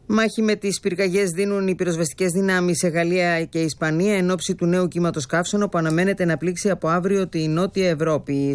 Μάχη με τις πυρκαγιές δίνουν οι πυροσβεστικές δυνάμεις σε Γαλλία και Ισπανία εν ώψη του νέου κύματος καύσωνο που αναμένεται να πλήξει από αύριο τη Νότια Ευρώπη.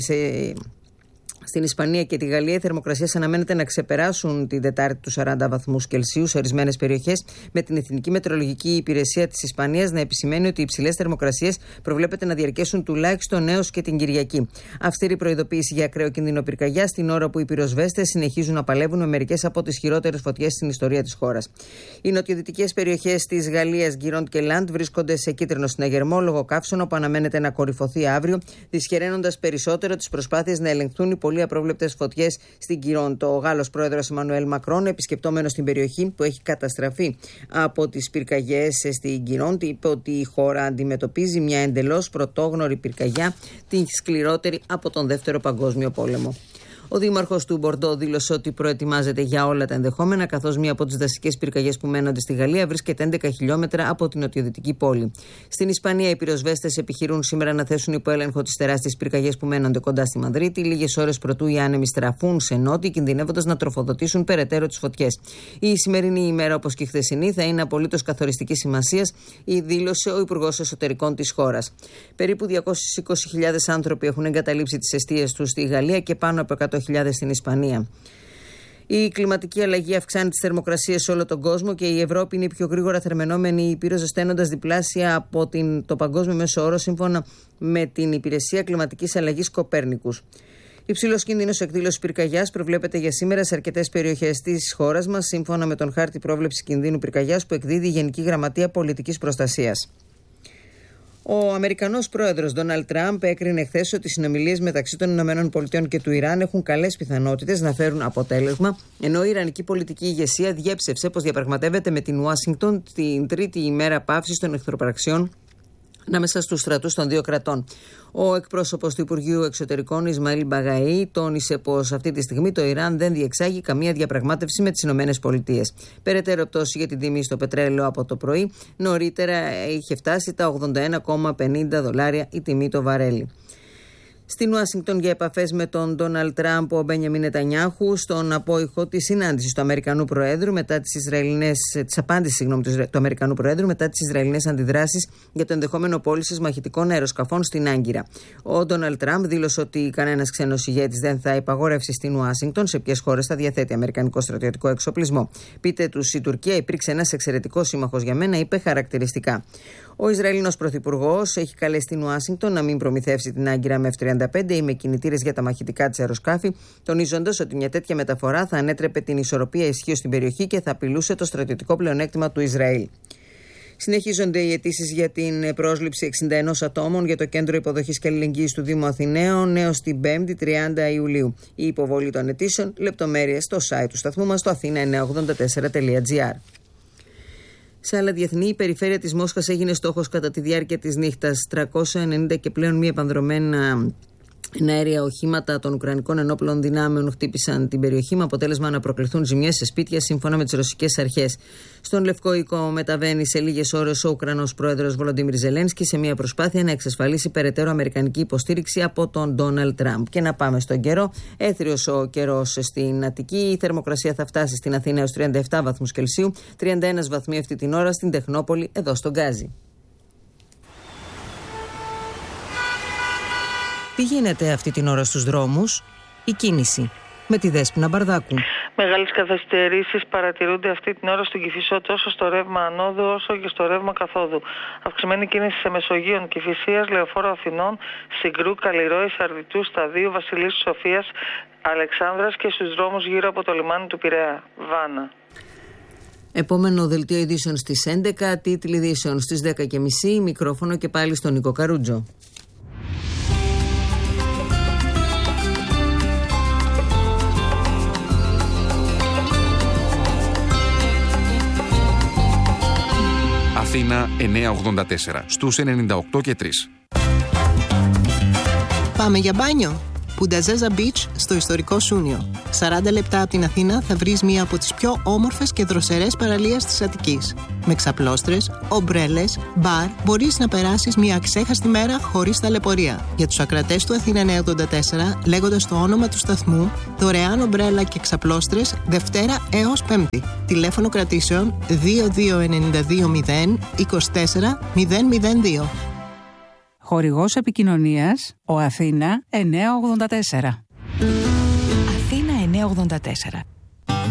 Στην Ισπανία και τη Γαλλία οι θερμοκρασίες αναμένεται να ξεπεράσουν την Τετάρτη τους 40 βαθμούς Κελσίου σε ορισμένες περιοχές, με την Εθνική Μετεωρολογική Υπηρεσία της Ισπανίας να επισημαίνει ότι οι υψηλές θερμοκρασίες προβλέπεται να διαρκέσουν τουλάχιστον έως και την Κυριακή. Αυστηρή προειδοποίηση για ακραίο κίνδυνο πυρκαγιάς στην ώρα που οι πυροσβέστες συνεχίζουν να παλεύουν με μερικές από τις χειρότερες φωτιές στην ιστορία της χώρας. Οι νοτιοδυτικές περιοχές της Γαλλίας, Γκυρόντ και Λαντ, βρίσκονται σε κίτρινο συναγερμό λόγω καύσωνο που αναμένεται να κορυφωθεί αύριο, δυσχεραίνοντας περισσότερο τις προσπάθειες να ελεγχθούν οι πολύ απρόβλεπτες φωτιές στην Γκυρόντ. Ο Γάλλος πρόεδρος Εμμανουέλ Μακρόν, επισκεπτόμενος την περιοχή που έχει καταστραφεί από τις πυρκαγιές στην Γκυρόντ, είπε ότι η χώρα αντιμετωπίζει μια εντελώς πρωτόγνωρη πυρκαγιά, την σκληρότερη από τον Δεύτερο Παγκόσμιο Πόλεμο. Ο δήμαρχος του Μπορντό δήλωσε ότι προετοιμάζεται για όλα τα ενδεχόμενα, καθώς μία από τις δασικές πυρκαγιές που μένονται στη Γαλλία βρίσκεται 11 χιλιόμετρα από την νοτιοδυτική πόλη. Στην Ισπανία, οι πυροσβέστες επιχειρούν σήμερα να θέσουν υπό έλεγχο τις τεράστιες πυρκαγιές που μένονται κοντά στη Μαδρίτη, λίγες ώρες προτού οι άνεμοι στραφούν σε νότιο, κινδυνεύοντας να τροφοδοτήσουν περαιτέρω τις φωτιές. Η σημερινή ημέρα, όπως και η χθεσινή, θα είναι απολύτως καθοριστικής σημασίας, δήλωσε ο Υπουργός Εσωτερικών της χώρας. Περίπου 220.000 άνθρωποι έχουν εγκαταλείψει τις εστίες τους στη Γαλλία και πάνω από 100.000 στην Ισπανία. Η κλιματική αλλαγή αυξάνει τις θερμοκρασίες σε όλο τον κόσμο και η Ευρώπη είναι η πιο γρήγορα θερμαινόμενη ήπειρος, ζεσταίνοντας διπλάσια από το παγκόσμιο μέσο όρο, σύμφωνα με την Υπηρεσία Κλιματικής Αλλαγής Κοπέρνικους. Υψηλός κίνδυνος εκδήλωσης πυρκαγιάς προβλέπεται για σήμερα σε αρκετές περιοχές της χώρας μας, σύμφωνα με τον χάρτη πρόβλεψης κινδύνου πυρκαγιάς που εκδίδει η Γενική Γραμματεία Πολιτικής Προστασίας. Ο Αμερικανός πρόεδρος Ντόναλντ Τραμπ έκρινε χθες ότι οι συνομιλίες μεταξύ των ΗΠΑ και του Ιράν έχουν καλές πιθανότητες να φέρουν αποτέλεσμα, ενώ η Ιρανική πολιτική ηγεσία διέψευσε πως διαπραγματεύεται με την Ουάσιγκτον την τρίτη ημέρα παύσης των εχθροπραξιών ανάμεσα στους στρατούς των δύο κρατών. Ο εκπρόσωπος του Υπουργείου Εξωτερικών Ισμαήλ Μπαγαή τόνισε πως αυτή τη στιγμή το Ιράν δεν διεξάγει καμία διαπραγμάτευση με τις ΗΠΑ. Περαιτέρω πτώση για την τιμή στο πετρέλαιο από το πρωί. Νωρίτερα είχε φτάσει τα $81,50 η τιμή το βαρέλι. Στην Ουάσιγκτον για επαφές με τον Ντόναλντ Τραμπ, ο Μπένιαμιν Νετανιάχου, στον απόϊχο της συνάντησης του Αμερικανού Προέδρου μετά της απάντησης του Αμερικανού Προέδρου μετά τις Ισραηλινές αντιδράσεις για το ενδεχόμενο πώλησης μαχητικών αεροσκαφών στην Άγκυρα. Ο Ντόναλντ Τραμπ δήλωσε ότι κανένας ξένος ηγέτης δεν θα υπαγορεύσει στην Ουάσιγκτον σε ποιες χώρες θα διαθέτει αμερικανικό στρατιωτικό εξοπλισμό. Πείτε τους, η Τουρκία υπήρξε ένας εξαιρετικός σύμμαχος για μένα, είπε χαρακτηριστικά. Ο Ισραηλινός Πρωθυπουργός έχει καλέσει την Ουάσιγκτον να μην προμηθεύσει την Άγκυρα με F-35 ή με κινητήρες για τα μαχητικά της αεροσκάφη, τονίζοντας ότι μια τέτοια μεταφορά θα ανέτρεπε την ισορροπία ισχύως στην περιοχή και θα απειλούσε το στρατιωτικό πλεονέκτημα του Ισραήλ. Συνεχίζονται οι αιτήσεις για την πρόσληψη 61 ατόμων για το Κέντρο Υποδοχής και Αλληλεγγύης του Δήμου Αθηναίων έως την 5η 30 Ιουλίου. Η υποβολή των αιτήσεων, λεπτομέρειες στο site του σταθμού μας, στο athena984.gr. Σε άλλα διεθνή, η περιφέρεια της Μόσχας έγινε στόχος κατά τη διάρκεια της νύχτας. 390 και πλέον μη επανδρωμένα εναέρια οχήματα των Ουκρανικών ενόπλων δυνάμεων χτύπησαν την περιοχή με αποτέλεσμα να προκληθούν ζημιές σε σπίτια, σύμφωνα με τις ρωσικές αρχές. Στον Λευκό Οίκο μεταβαίνει σε λίγες ώρες ο Ουκρανός πρόεδρος Βολοντίμιρ Ζελένσκι σε μια προσπάθεια να εξασφαλίσει περαιτέρω αμερικανική υποστήριξη από τον Ντόναλντ Τραμπ. Και να πάμε στον καιρό. Έθριος ο καιρός στην Αττική. Η θερμοκρασία θα φτάσει στην Αθήνα έως 37 βαθμούς Κελσίου, 31 βαθμοί αυτή την ώρα στην Τεχνόπολη, εδώ στον Γκάζι. Τι γίνεται αυτή την ώρα στους δρόμους? Η κίνηση με τη Δέσποινα Μπαρδάκου. Μεγάλες καθυστερήσεις παρατηρούνται αυτή την ώρα στον Κηφισό, τόσο στο ρεύμα ανόδου όσο και στο ρεύμα καθόδου. Αυξημένη κίνηση σε Μεσογείων, Κηφισίας, Λεωφόρο Αθηνών, Συγκρού, Καλλιρόης, Αρδιτού, Σταδίου, Βασιλείου Σοφίας, Αλεξάνδρας και στους δρόμους γύρω από το λιμάνι του Πειραιά. Βάνα. Επόμενο δελτίο ειδήσεων στις 11, τίτλοι ειδήσεων στις 10:30, μικρόφωνο και πάλι στον Νίκο Καρούτζο. Αθήνα 984, στους 98 και 3. Πάμε για μπάνιο. Πουνταζέζα Beach στο ιστορικό Σούνιο. 40 λεπτά από την Αθήνα θα βρεις μία από τις πιο όμορφες και δροσερές παραλίες της Αττικής. Με ξαπλώστρες, ομπρέλες, μπαρ, μπορείς να περάσεις μία αξέχαστη μέρα χωρίς ταλαιπωρία. Για τους ακρατές του Αθήνα 984, λέγοντας το όνομα του σταθμού, δωρεάν ομπρέλα και ξαπλώστρες Δευτέρα έως Πέμπτη. Τηλέφωνο κρατήσεων 22920 24 002. Χορηγός επικοινωνίας, ο Αθήνα 984. Αθήνα 984.